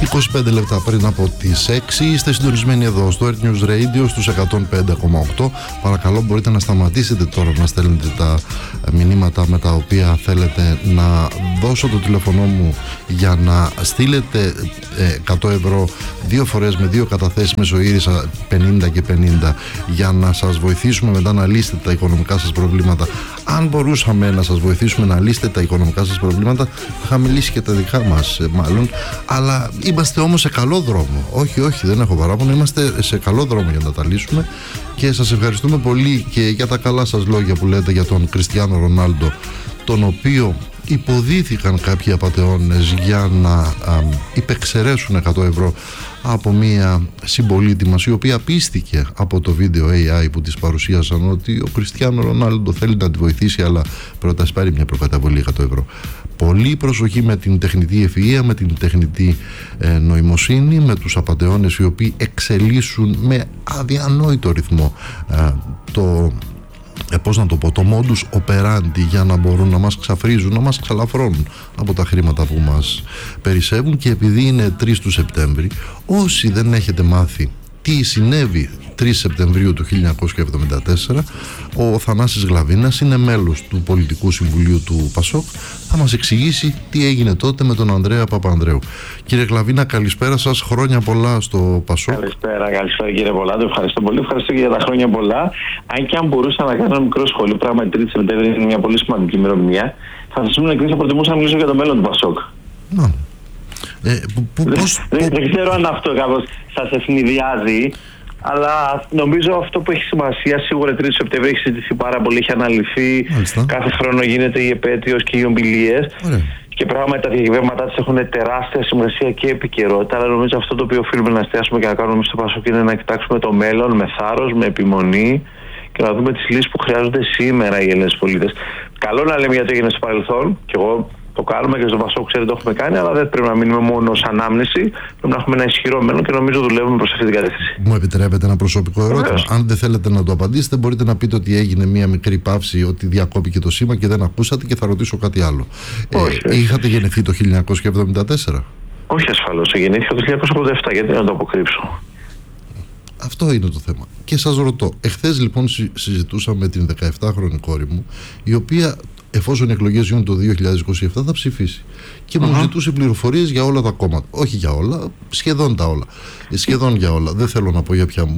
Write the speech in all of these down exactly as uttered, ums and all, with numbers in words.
είκοσι πέντε λεπτά πριν από τις έξι είστε συντονισμένοι εδώ στο Earth News Radio στους εκατόν πέντε κόμμα οκτώ. Παρακαλώ, μπορείτε να σταματήσετε τώρα να στέλνετε τα μηνύματα με τα οποία θέλετε να δώσω το τηλέφωνο μου για να στείλετε εκατό ευρώ δύο φορές με δύο καταθέσεις μέσω Iriza πενήντα και πενήντα για να σας βοηθήσουμε μετά να λύσετε τα οικονομικά σας προβλήματα. Αν μπορούσαμε να σας βοηθήσουμε να λύσετε τα οικονομικά σας προβλήματα, θα είχαμε λύσει και τα δικά μας μάλλον, αλλά είμαστε όμως σε καλό δρόμο. Όχι, όχι, δεν έχω παράπονο, είμαστε σε καλό δρόμο για να τα λύσουμε και σας ευχαριστούμε πολύ και για τα καλά σας λόγια που λέτε για τον Κριστιάνο Ρονάλντο, τον οποίο υποδίθηκαν κάποιοι απατεώνες για να α, υπεξαιρέσουν εκατό ευρώ από μια συμπολίτη μας, η οποία πίστηκε από το βίντεο έι άι που της παρουσίασαν ότι ο Κριστιάνο Ρονάλντο θέλει να τη βοηθήσει, αλλά πρώτα ας πάρει μια προκαταβολή εκατό ευρώ. Πολύ προσοχή με την τεχνητή ευφυΐα, με την τεχνητή ε, νοημοσύνη, με τους απατεώνες οι οποίοι εξελίσσουν με αδιανόητο ρυθμό ε, το Ε, πώς να το πω, το modus operandi για να μπορούν να μας ξαφρίζουν, να μας ξαλαφρώνουν από τα χρήματα που μας περισσεύουν. Και επειδή είναι τρεις του Σεπτέμβρη, όσοι δεν έχετε μάθει τι συνέβη τρεις Σεπτεμβρίου του χίλια εννιακόσια εβδομήντα τέσσερα, ο Θανάσης Γλαβίνας είναι μέλος του Πολιτικού Συμβουλίου του Πασόκ, θα μας εξηγήσει τι έγινε τότε με τον Ανδρέα Παπανδρέου. Κύριε Γλαβίνα, καλησπέρα σας, χρόνια πολλά στο Πασόκ. Καλησπέρα, καλησπέρα κύριε Πολάτο, ευχαριστώ πολύ, ευχαριστώ και για τα χρόνια πολλά. Αν και αν μπορούσα να κάνω ένα μικρό σχόλιο, πράγματι τρίτη Σεπτέμβρη είναι μια πολύ σημαντική ημερομηνία, θα σας ήμουν εκκλήσεις, θα προτιμούσα να μιλήσω για το μέλλον του Πασόκ. Να. Ε, που, που, δεν, πώς, δεν, πώς... δεν ξέρω αν αυτό κάπως σας ευνηδιάζει, αλλά νομίζω αυτό που έχει σημασία, σίγουρα τρίτη Σεπτέμβρη έχει συζητηθεί πάρα πολύ, έχει αναλυθεί. Μάλιστα. Κάθε χρόνο γίνεται η επέτειος και οι ομιλίες. Και πράγματι τα διακυβεύματά της έχουν τεράστια σημασία και επικαιρότητα. Αλλά νομίζω αυτό το οποίο οφείλουμε να εστιάσουμε και να κάνουμε στο Πασόκ είναι να κοιτάξουμε το μέλλον με θάρρος, με επιμονή και να δούμε τις λύσεις που χρειάζονται σήμερα οι Έλληνες πολίτες. Καλό να λέμε γιατί έγινε στο παρελθόν, και εγώ το κάνουμε και στο Πασόκ, ξέρετε, το έχουμε κάνει, αλλά δεν πρέπει να μείνουμε μόνο ως ανάμνηση. Πρέπει να έχουμε ένα ισχυρό μέλλον και νομίζω δουλεύουμε προς αυτή την κατεύθυνση. Μου επιτρέπετε ένα προσωπικό ερώτημα? Βεβαίως. Αν δεν θέλετε να το απαντήσετε, μπορείτε να πείτε ότι έγινε μία μικρή παύση, ότι διακόπηκε το σήμα και δεν ακούσατε, και θα ρωτήσω κάτι άλλο. Όχι, ε, όχι. Είχατε γεννηθεί το χίλια εννιακόσια εβδομήντα τέσσερα? Όχι ασφαλώς. Γεννήθηκα το χίλια εννιακόσια ογδόντα επτά, γιατί να το αποκρύψω. Αυτό είναι το θέμα. Και σας ρωτώ, εχθές λοιπόν συζητούσα με την δεκαεπτάχρονη κόρη μου, η οποία, εφόσον οι εκλογές γίνουν το δύο χιλιάδες είκοσι επτά, θα ψηφίσει. Και uh-huh. μου ζητούσε πληροφορίες για όλα τα κόμματα. Όχι για όλα, σχεδόν τα όλα. Σχεδόν για όλα. Δεν θέλω να πω για ποια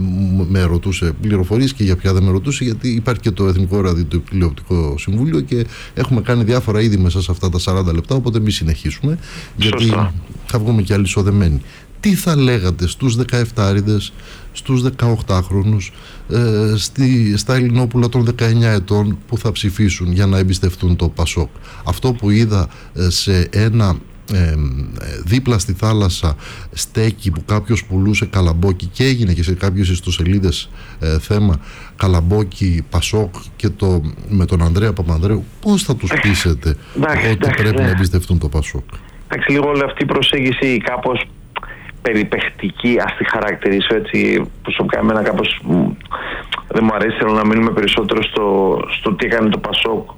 με ρωτούσε πληροφορίες και για ποια δεν με ρωτούσε, γιατί υπάρχει και το Εθνικό Ραδιοτηλεοπτικό Συμβούλιο και έχουμε κάνει διάφορα ήδη μέσα σε αυτά τα σαράντα λεπτά. Οπότε μην συνεχίσουμε, γιατί Σωστά. θα βγούμε και αλυσοδεμένοι. Τι θα λέγατε στους δεκαεφτάριδες, στους δεκαοκτάχρονους, ε, στη, στα Ελληνόπουλα των δεκαεννιά ετών που θα ψηφίσουν για να εμπιστευτούν το Πασόκ? Αυτό που είδα ε, σε ένα ε, δίπλα στη θάλασσα στέκι που κάποιος πουλούσε καλαμπόκι, και έγινε και σε κάποιες ιστοσελίδες ε, θέμα καλαμπόκι Πασόκ και το, με τον Ανδρέα Παπανδρέου, πώς θα τους πείσετε ότι πρέπει να εμπιστευτούν το Πασόκ? Εντάξει, λίγο όλη αυτή η προσέγγιση κάπως περιπαιχτική, ας τη χαρακτηρίσω έτσι, προσωπικά εμένα κάπως δεν μου αρέσει. Θέλω να μείνουμε περισσότερο στο, στο τι έκανε το Πασόκ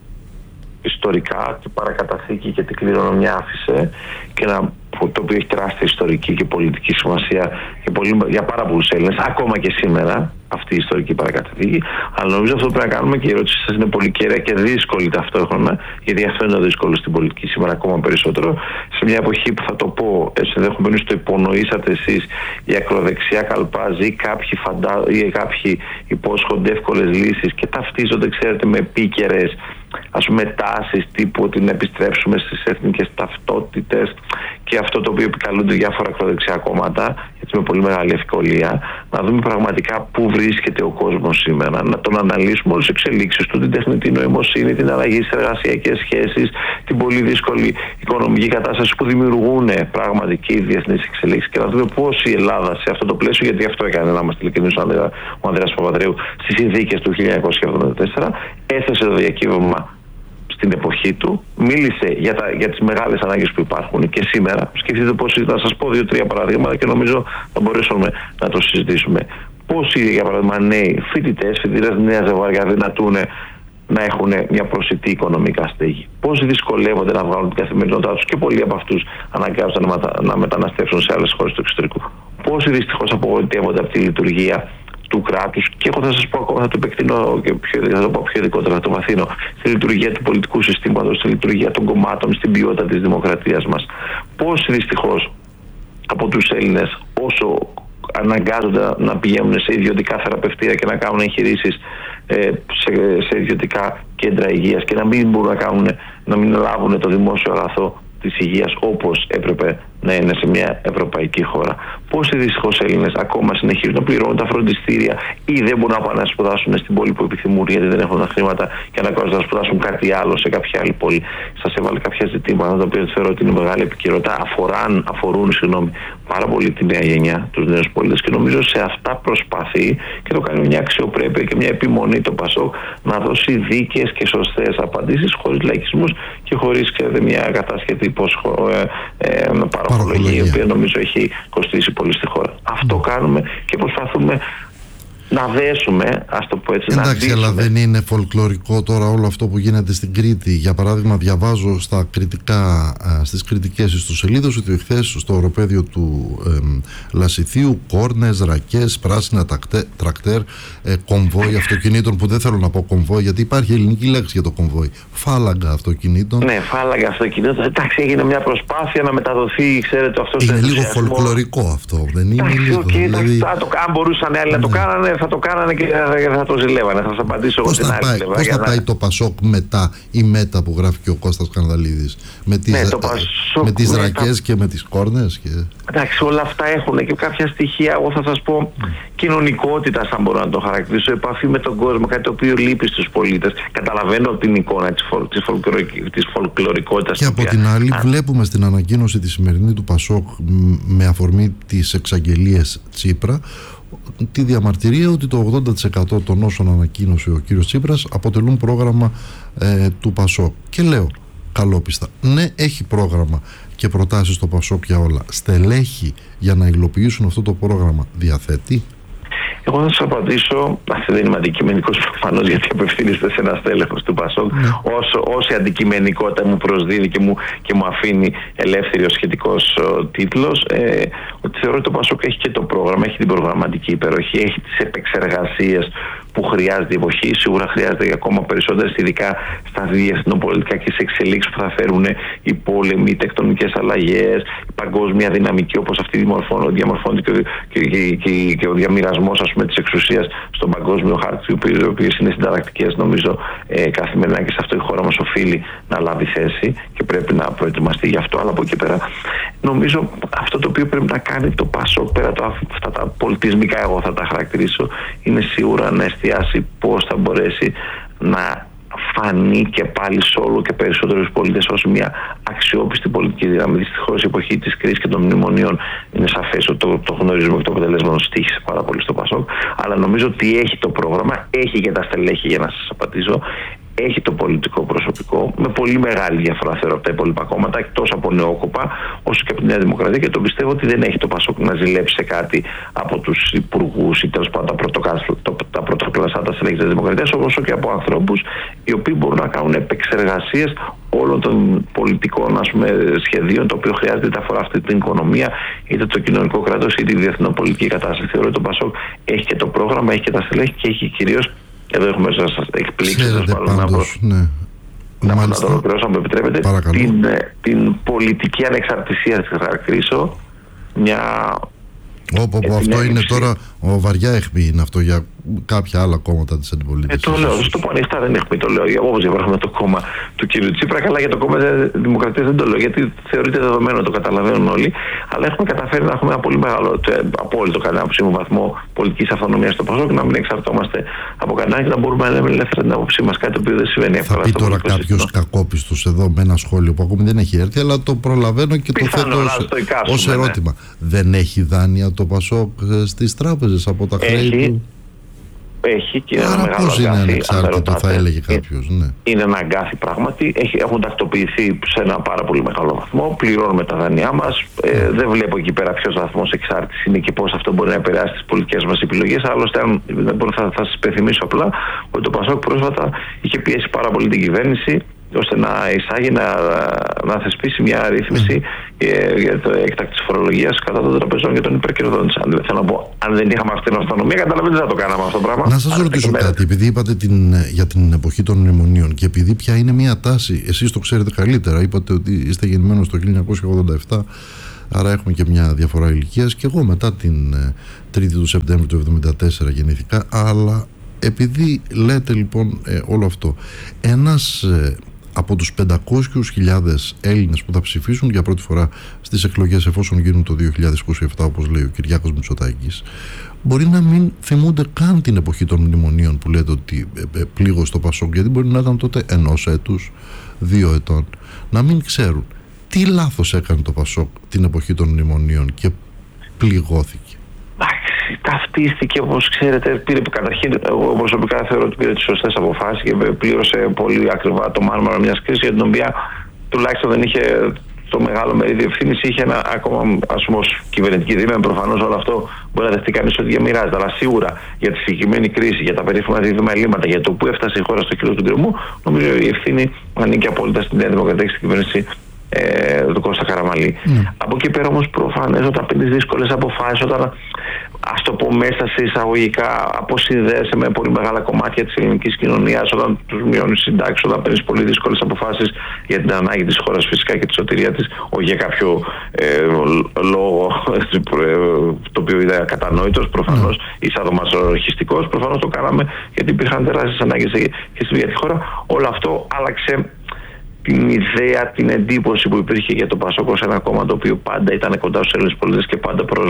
ιστορικά, τι παρακαταθήκη και τι κληρονομιά άφησε, και να, το οποίο έχει τεράστια ιστορική και πολιτική σημασία για, πολύ, για πάρα πολλούς Έλληνες, ακόμα και σήμερα αυτή η ιστορική παρακαταθήκη. Αλλά νομίζω αυτό που πρέπει να κάνουμε, και η ερώτηση σας είναι πολύ κέρια και δύσκολη ταυτόχρονα, γιατί αυτό είναι το δύσκολο στην πολιτική σήμερα ακόμα περισσότερο, σε μια εποχή που θα το πω, ενδεχομένως το υπονοήσατε εσείς, η ακροδεξιά καλπάζει ή κάποιοι, φαντα... ή κάποιοι υπόσχονται εύκολες λύσεις και ταυτίζονται, ξέρετε, με επίκαιρες, ας πούμε, τάσεις τύπου ότι να επιστρέψουμε στις εθνικές ταυτότητες και αυτό το οποίο επικαλούνται διάφορα ακροδεξιά κόμματα, έτσι με πολύ μεγάλη ευκολία. Να δούμε πραγματικά πού βρίσκεται ο κόσμος σήμερα, να τον αναλύσουμε όλες τις εξελίξεις του, την τεχνητή νοημοσύνη, την αλλαγή στις εργασιακές σχέσεις, την πολύ δύσκολη οικονομική κατάσταση που δημιουργούν πράγματι και οι διεθνείς εξελίξεις, και να δούμε πώς η Ελλάδα σε αυτό το πλαίσιο, γιατί αυτό έκανε, να είμαστε ειλικρινείς, ο Ανδρέας Παπανδρέου στις συνθήκες του χίλια εννιακόσια εβδομήντα τέσσερα, έθεσε το διακύβευμα στην εποχή του, μίλησε για, τα, για τις μεγάλες ανάγκες που υπάρχουν και σήμερα. Σκεφτείτε πώς, θα σας πω δύο-τρία παραδείγματα και νομίζω θα μπορέσουμε να το συζητήσουμε. Πώς, για παράδειγμα, νέοι φοιτητές, φοιτητές νέα ζευγάρια δυνατούν να έχουν μια προσιτή οικονομικά στέγη. Πόσοι δυσκολεύονται να βγάλουν την καθημερινότητά τους και πολλοί από αυτούς αναγκάζονται να, μετα... να μεταναστεύσουν σε άλλες χώρες του εξωτερικού. Πόσοι δυστυχώς απογοητεύονται από τη λειτουργία του κράτους, και εγώ θα σας πω ακόμα, θα το επεκτείνω και πιο, θα το πω πιο ειδικότερα, θα το βαθύνω, στη λειτουργία του πολιτικού συστήματος, στη λειτουργία των κομμάτων, στην ποιότητα της δημοκρατίας μας. Πόσοι δυστυχώς από τους Έλληνες, όσο αναγκάζονται να πηγαίνουν σε ιδιωτικά θεραπευτήρια και να κάνουν εγχειρήσεις ε, σε, σε ιδιωτικά κέντρα υγείας και να μην μπορούν να, κάνουν, να μην λάβουν το δημόσιο αγαθό της υγείας όπως έπρεπε να είναι σε μια ευρωπαϊκή χώρα. Πόσοι δυστυχώς Έλληνες ακόμα συνεχίζουν να πληρώνουν τα φροντιστήρια ή δεν μπορούν να πάνε να σπουδάσουν στην πόλη που επιθυμούν γιατί δεν έχουν τα χρήματα και αναγκάζονται να σπουδάσουν κάτι άλλο σε κάποια άλλη πόλη. Σας έβαλε κάποια ζητήματα τα οποία θεωρώ ότι είναι μεγάλη επικαιρότητα, αφοράν, αφορούν συγγνώμη, πάρα πολύ τη νέα γενιά, τους νέους πολίτες, και νομίζω σε αυτά προσπαθεί και το κάνει μια αξιοπρέπεια και μια επιμονή το ΠΑΣΟΚ να δώσει δίκαιες και σωστές απαντήσεις χωρίς λαϊκισμούς και χωρίς, ξέρετε, μια κατάσχετη υπόσχο, ε, ε, παραπολογία, η οποία νομίζω έχει κοστίσει πολύ στη χώρα. Mm. Αυτό κάνουμε και προσπαθούμε να δέσουμε, ας το πω έτσι. Εντάξει, να αλλά δεν είναι φολκλωρικό τώρα όλο αυτό που γίνεται στην Κρήτη? Για παράδειγμα, διαβάζω στα κριτικά, στις κριτικές ιστοσελίδες ότι εχθές στο οροπέδιο του ε, Λασιθίου κόρνες, ρακές, πράσινα τακτέ, τρακτέρ, ε, κομβόι αυτοκινήτων, που δεν θέλω να πω κομβόι γιατί υπάρχει ελληνική λέξη για το κομβόι, φάλαγγα αυτοκινήτων. Ναι, φάλαγγα αυτοκινήτων. Εντάξει, έγινε μια προσπάθεια να μεταδοθεί, ξέρετε, αυτό. Είναι λίγο φολκλωρικό αυτό, δεν είναι? Εντάξει, λίγο, okay, δηλαδή... το, αν μπορούσαν άλλοι να το κάνανε, θα το κάνανε και θα το ζηλεύανε. Θα σας απαντήσω εγώ την άλλη πλευρά. Πώς θα να... πάει το ΠΑΣΟΚ μετά η μέτα που γράφει και ο Κώστας Κανδαλίδης? Με τις, ναι, Πασόκ, με τις ναι, ρακές τα... και με τις κόρνες και... Εντάξει, όλα αυτά έχουν και κάποια στοιχεία, εγώ θα σας πω, mm. κοινωνικότητα, αν μπορώ να το χαρακτηρίσω, επαφή με τον κόσμο, κάτι το οποίο λείπει στους πολίτες. Καταλαβαίνω την εικόνα της, φολ, της, φολκλωρικ, της φολκλωρικότητας. Και από την άλλη, αν... βλέπουμε στην ανακοίνωση τη σημερινή του ΠΑΣΟΚ με αφορμή τις εξαγγελίες Τσίπρα τη διαμαρτυρία ότι το ογδόντα τοις εκατό των όσων ανακοίνωσε ο κύριος Τσίπρας αποτελούν πρόγραμμα ε, του ΠΑΣΟΚ. Και λέω καλόπιστα, ναι, έχει πρόγραμμα και προτάσεις στο ΠΑΣΟΚ για όλα. Στελέχη για να υλοποιήσουν αυτό το πρόγραμμα διαθέτει? Εγώ θα σας απαντήσω, αυτή δεν είμαι αντικειμενικός προφανώς γιατί απευθύνεστε σε ένα στέλεχος του ΠΑΣΟΚ, ναι. όσο, όση αντικειμενικότητα μου προσδίδει και μου, και μου αφήνει ελεύθερη ο σχετικός ο, τίτλος, ε, ότι θεωρώ ότι το ΠΑΣΟΚ έχει και το πρόγραμμα, έχει την προγραμματική υπεροχή, έχει τις επεξεργασίες που χρειάζεται η εποχή, σίγουρα χρειάζεται ακόμα περισσότερες, ειδικά στα διεθνοπολιτικά και σε εξελίξεις που θα φέρουν οι πόλεμοι, οι τεκτονικές αλλαγές, η παγκόσμια δυναμική όπως αυτή διαμορφώνεται και, και, και, και, και ο διαμοιρασμός, ας πούμε, της εξουσίας στον παγκόσμιο χάρτη, οι οποίες είναι συνταρακτικές νομίζω ε, καθημερινά, και σε αυτό η χώρα μας οφείλει να λάβει θέση και πρέπει να προετοιμαστεί γι' αυτό. Αλλά από εκεί πέρα νομίζω αυτό το οποίο πρέπει να κάνει το ΠΑΣΟΚ, πέρα από αυτά τα πολιτισμικά, εγώ θα τα χαρακτηρίσω, είναι σίγουρα να εστιάσει πώς θα μπορέσει να φανεί και πάλι σε όλο και περισσότερους πολίτες ως μια αξιόπιστη πολιτική δύναμη. Δυστυχώς η εποχή της κρίσης και των μνημονίων είναι σαφές ότι το, το γνωρίζουμε και το αποτελέσμα στοίχησε πάρα πολύ στο ΠΑΣΟΚ, αλλά νομίζω ότι έχει το πρόγραμμα, έχει και τα στελέχη, για να σας απαντήσω, έχει το πολιτικό προσωπικό, με πολύ μεγάλη διαφορά θεωρώ από τα υπόλοιπα κόμματα, εκτός από νεόκοπα, όσο και από τη Νέα Δημοκρατία, και το πιστεύω ότι δεν έχει το ΠΑΣΟΚ να ζηλέψει σε κάτι από τους υπουργούς ή τέλος πάντων τα πρωτοκλασσάτα στελέχη της Δημοκρατίας, όσο και από ανθρώπους οι οποίοι μπορούν να κάνουν επεξεργασίες όλων των πολιτικών, ας πούμε, σχεδίων, το οποίο χρειάζεται είτε αφορά αυτή την οικονομία, είτε το κοινωνικό κράτος, είτε τη διεθνοπολιτική κατάσταση. Θεωρώ ότι το ΠΑΣΟΚ έχει και το πρόγραμμα, έχει και τα στελέχη και έχει κυρίως. Εδώ έχουμε να σας εκπλήξει, να, πάντως, ναι. να, να το ολοκληρώσω, αν μου επιτρέπετε, την, την πολιτική ανεξαρτησία της χαρακτηρίσω μια... Όπου αυτό είναι τώρα ο βαριά αιχμή, είναι αυτό για κάποια άλλα κόμματα της αντιπολίτευσης. Ε, το λέω, στο πω ανοιχτά, δεν αιχμή, το λέω. Όπως για παράδειγμα το κόμμα του κ. Τσίπρα, καλά, για το κόμμα της Δημοκρατίας δεν το λέω, γιατί θεωρείται δεδομένο, το καταλαβαίνουν όλοι. Αλλά έχουμε καταφέρει να έχουμε ένα πολύ μεγάλο, απόλυτο κατά άποψή μου, βαθμό πολιτικής αυτονομίας στο ΠΑΣΟΚ, να μην εξαρτώμαστε από κανένα και να μπορούμε να λέμε ελεύθερα την άποψή μας, κάτι το οποίο δεν συμβαίνει εύκολα. Θα πει τώρα κάποιος κακόπιστος εδώ με ένα σχόλιο που ακόμη δεν έχει έρθει, αλλά το προλαβαίνω και το θέτω ως ερώτημα. Δεν έχει δάνεια το ΠΑΣΟΚ στις τράπεζες από τα χρέη του? έχει και είναι Άρα ένα μεγάλο πώς είναι αγκάθι. ανεξάρτητο, θα έλεγε κάποιος, ναι. Είναι ένα αγκάθι πράγματι. Έχει, έχουν τακτοποιηθεί σε ένα πάρα πολύ μεγάλο βαθμό. Πληρώνουμε τα δάνειά μας. Ε, δεν βλέπω εκεί πέρα ποιος βαθμός εξάρτησης είναι και πώς αυτό μπορεί να επηρεάσει τις πολιτικές μας επιλογές. Άλλωστε, αν, θα, θα σας υπενθυμίσω απλά ότι το Πασόκ πρόσφατα είχε πιέσει πάρα πολύ την κυβέρνηση ώστε να εισάγει, να, να θεσπίσει μια ρύθμιση mm. για το έκτακτης φορολογίας κατά των τραπεζών και των υπερκερδών. Αν, θέλω να πω, αν δεν είχαμε αυτή την αυτονομία, καταλαβαίνετε θα το κάναμε αυτό το πράγμα. Να σας ρωτήσω κάτι, επειδή είπατε την, για την εποχή των μνημονίων και επειδή πια είναι μια τάση, εσείς το ξέρετε καλύτερα, είπατε ότι είστε γεννημένος το χίλια εννιακόσια ογδόντα επτά, άρα έχουμε και μια διαφορά ηλικίας, και εγώ μετά την τρίτη του Σεπτέμβρη του εβδομήντα τέσσερα γεννήθηκα, αλλά επειδή λέτε λοιπόν ε, όλο αυτό, ένας ε, από τους πεντακόσιες χιλιάδες Έλληνες που θα ψηφίσουν για πρώτη φορά στις εκλογές, εφόσον γίνουν το δύο χιλιάδες είκοσι επτά, όπως λέει ο Κυριάκος Μητσοτάκης, μπορεί να μην θυμούνται καν την εποχή των μνημονίων που λέτε ότι ε, ε, πλήγω στο Πασόκ, γιατί μπορεί να ήταν τότε ενός έτους, δύο ετών, να μην ξέρουν τι λάθος έκανε το Πασόκ την εποχή των μνημονίων και πληγώθηκε. Ταυτίστηκε, όπως ξέρετε, πήρε, καταρχήν εγώ προσωπικά θεωρώ ότι πήρε τις σωστές αποφάσεις και πλήρωσε πολύ ακριβά το μάρμαρο μιας κρίσης για την οποία τουλάχιστον δεν είχε το μεγάλο μερίδιο ευθύνης, είχε ένα ακόμα, ας πούμε, ως κυβερνητική δύναμη. Προφανώς όλο αυτό μπορεί να δεχτεί κανείς ότι διαμοιράζεται, αλλά σίγουρα για τη συγκεκριμένη κρίση, για τα περίφημα δίδυμα ελλείμματα, για το που έφτασε η χώρα στο κύριο του γκρεμού, νομίζω η ευθύνη ανήκει απόλυτα στην Νέα Δημοκρατία και στην κυβέρνηση ε, του Κώστα Καραμανλή. Mm. Από εκεί πέρα όμως προφανές όταν παίρνεις δύσκολες αποφάσεις, όταν, ας το πω μέσα σε εισαγωγικά, αποσυνδέεσαι με πολύ μεγάλα κομμάτια της ελληνικής κοινωνίας, όταν τους μειώνεις συντάξεις, όταν παίρνεις πολύ δύσκολες αποφάσεις για την ανάγκη της χώρας φυσικά και τη σωτηρία της, όχι για κάποιο ε, λόγο το οποίο ήταν κατανόητος προφανώς mm. ή σαδομαζοχιστικός, προφανώς το κάναμε γιατί υπήρχαν τεράστιες ανάγκες και για τη χώρα. Όλο αυτό άλλαξε την ιδέα, την εντύπωση που υπήρχε για το Πασόκ ως ένα κόμμα το οποίο πάντα ήταν κοντά στους Έλληνες πολίτες και πάντα προ,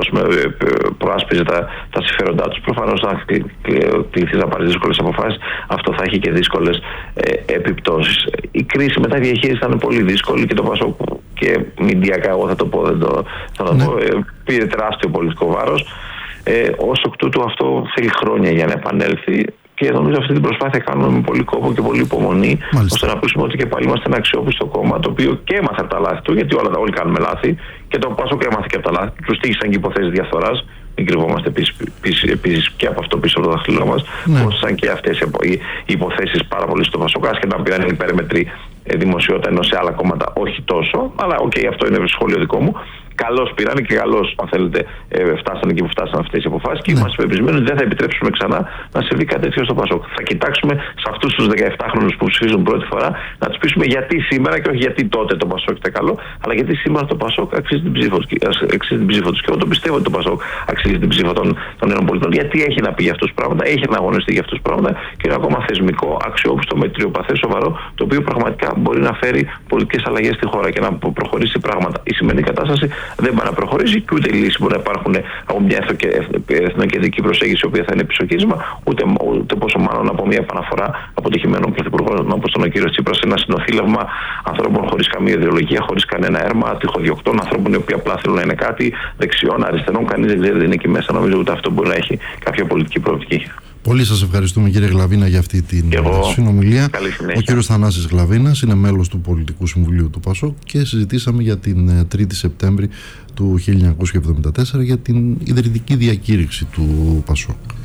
προάσπιζε τα, τα συμφέροντά τους. Προφανώς, αν κληθείς να πάρεις δύσκολες αποφάσεις, αυτό θα έχει και δύσκολες ε, επιπτώσεις. Η κρίση μετά η διαχείριση ήταν πολύ δύσκολη και το Πασόκ, και μηντιακά, εγώ θα το πω, δεν το, θα το ναι. πω, ε, πήρε τεράστιο πολιτικό βάρος. Ε, ως εκ τούτου αυτό θέλει χρόνια για να επανέλθει. Και νομίζω αυτή την προσπάθεια κάνουμε με πολύ κόπο και πολύ υπομονή, Μάλιστα. ώστε να πείσουμε ότι και πάλι είμαστε ένα αξιόπιστο κόμμα, το οποίο και έμαθε από τα λάθη του, γιατί όλα τα όλοι κάνουμε λάθη, και το Πασόκ έμαθε και από τα λάθη του. Του τύχησαν και υποθέσεις διαφθοράς. Μην κρυβόμαστε επίσης και από αυτό πίσω από το δάχτυλό μας. Ναι. Πόσαν και αυτές οι υποθέσεις πάρα πολύ στο Πασόκ, άσχετα να πήραν υπέρμετρη δημοσιότητα, ενώ σε άλλα κόμματα όχι τόσο. Αλλά οκ, okay, αυτό είναι σχόλιο δικό μου. Καλώς πήραν και καλώς, αν θέλετε, ε, φτάσαν εκεί που φτάσαν αυτές οι αποφάσεις και ναι. είμαστε πεπισμένοι ότι δεν θα επιτρέψουμε ξανά να συμβεί κάτι τέτοιο στο Πασόκ. Θα κοιτάξουμε σε αυτούς τους δεκαεπτάχρονους που ψηφίζουν πρώτη φορά να τους πείσουμε γιατί σήμερα και όχι γιατί τότε το Πασόκ ήταν καλό, αλλά γιατί σήμερα το Πασόκ αξίζει την ψήφο, αξίζει την ψήφο τους. Και εγώ το πιστεύω ότι το Πασόκ αξίζει την ψήφο των, των Έλληνων πολιτών, γιατί έχει να πει για αυτούς τους πράγματα, έχει να αγωνιστεί για αυτούς τους πράγματα και είναι ακόμα θεσμικό, αξιόπιστο, μετριοπαθές, σοβαρό, το οποίο πραγματικά μπορεί να φέρει πολιτικές αλλαγές στη χώρα και να προχωρήσει πράγματα. Η σημερινή κατάσταση δεν μπορεί να προχωρήσει και ούτε λύση μπορεί να υπάρχουν από μια εθνοκεντρική προσέγγιση, η οποία θα είναι πισωγύρισμα, ούτε, ούτε πόσο μάλλον από μια επαναφορά αποτυχημένων πρωθυπουργών όπως τον κύριο Τσίπρα, σε ένα συνοθήλευμα ανθρώπων χωρίς καμία ιδεολογία, χωρίς κανένα έρμα, τυχοδιοκτών ανθρώπων οι οποίοι απλά θέλουν να είναι κάτι, δεξιών, αριστερών, κανείς δεν ξέρει τι είναι εκεί μέσα. Νομίζω ότι αυτό μπορεί να έχει κάποια πολιτική προοπτική. Πολύ σας ευχαριστούμε, κύριε Γλαβίνα, για αυτή την συνομιλία. Ο κύριος Θανάσης Γλαβίνας είναι μέλος του Πολιτικού Συμβουλίου του Πασόκ και συζητήσαμε για την τρίτη Σεπτέμβρη του χίλια εννιακόσια εβδομήντα τέσσερα για την ιδρυτική διακήρυξη του Πασόκ.